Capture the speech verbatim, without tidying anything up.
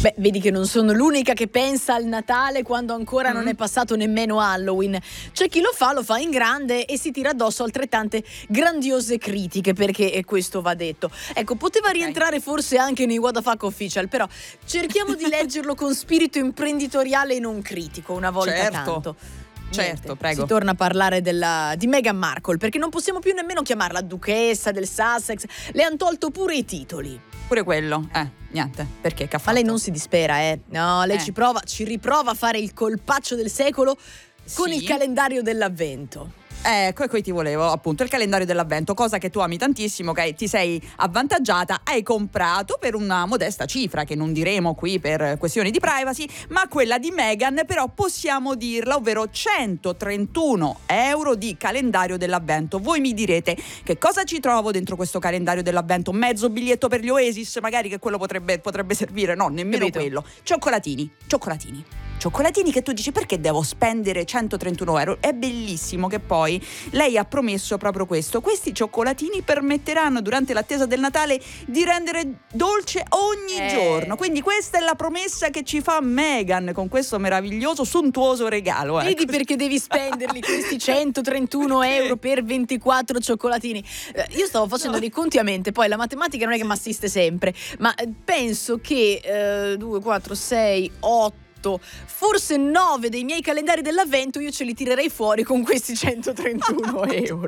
Beh, vedi che non sono l'unica che pensa al Natale quando ancora Mm. non è passato nemmeno Halloween. C'è chi lo fa, lo fa in grande e si tira addosso altrettante grandiose critiche, perché eh, questo va detto. Ecco, poteva Ok. rientrare forse anche nei What the Fuck Official, però cerchiamo di leggerlo con spirito imprenditoriale e non critico una volta Certo. tanto. Certo, Niente, prego. Si torna a parlare della, di Meghan Markle, perché non possiamo più nemmeno chiamarla duchessa del Sussex, le han tolto pure i titoli. Pure quello. Eh, niente. Perché? Che ha Ma fatto? lei non si dispera, eh. No, lei Eh. ci prova, ci riprova a fare il colpaccio del secolo con Sì. il calendario dell'avvento. Ecco, e qui ti volevo appunto il calendario dell'avvento, cosa che tu ami tantissimo, che ti sei avvantaggiata, hai comprato per una modesta cifra che non diremo qui per questioni di privacy, ma quella di Meghan però possiamo dirla, ovvero centotrentuno euro di calendario dell'avvento. Voi mi direte che cosa ci trovo dentro questo calendario dell'avvento? Mezzo biglietto per gli Oasis, magari, che quello potrebbe, potrebbe servire? No, nemmeno Capito. quello. Cioccolatini, cioccolatini. Cioccolatini che tu dici perché devo spendere centotrentuno euro? È bellissimo che poi lei ha promesso proprio questo: questi cioccolatini permetteranno durante l'attesa del Natale di rendere dolce ogni Eh. giorno, quindi questa è la promessa che ci fa Meghan con questo meraviglioso sontuoso regalo, ecco. Vedi perché devi spenderli questi centotrentuno Perché? euro per ventiquattro cioccolatini? Eh, io stavo facendo No. dei conti a mente, poi la matematica non è che mi assiste sempre, ma eh, penso che due, quattro, sei, otto, forse nove dei miei calendari dell'avvento io ce li tirerei fuori con questi centotrentuno euro.